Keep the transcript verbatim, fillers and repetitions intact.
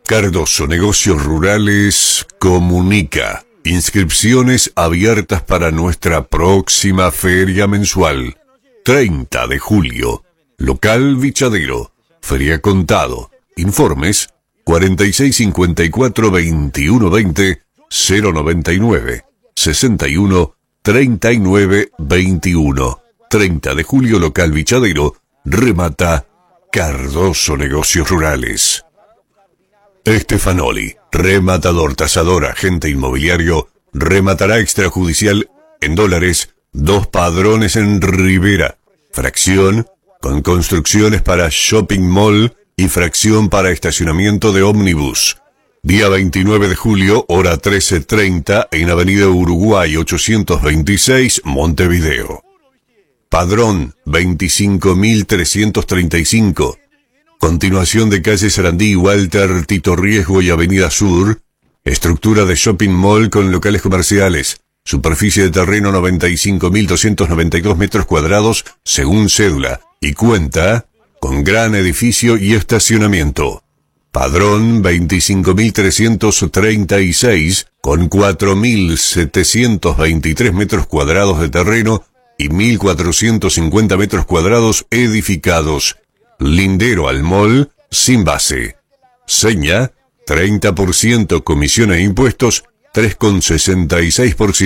Cardoso Negocios Rurales comunica. Inscripciones abiertas para nuestra próxima feria mensual. treinta de julio. Local Vichadero. Feria Contado. Informes cuarenta y seis cincuenta y cuatro veintiuno veinte cero noventa y nueve sesenta y uno treinta y nueve veintiuno. treinta de julio, Local Vichadero. Remata Cardoso Negocios Rurales. Estefanoli, rematador, tasador, agente inmobiliario, rematará extrajudicial en dólares dos padrones en Rivera, fracción con construcciones para shopping mall y fracción para estacionamiento de ómnibus. Día veintinueve de julio, hora trece treinta, en Avenida Uruguay ochocientos veintiséis, Montevideo. Padrón veinticinco mil trescientos treinta y cinco. Continuación de calle Sarandí, Walter, Tito Riesgo y Avenida Sur. Estructura de shopping mall con locales comerciales. Superficie de terreno noventa y cinco mil doscientos noventa y dos metros cuadrados según cédula. Y cuenta con gran edificio y estacionamiento. Padrón veinticinco mil trescientos treinta y seis con cuatro mil setecientos veintitrés metros cuadrados de terreno y mil cuatrocientos cincuenta metros cuadrados edificados. Lindero al mall, sin base. Seña, treinta por ciento comisión e impuestos, tres coma sesenta y seis por ciento.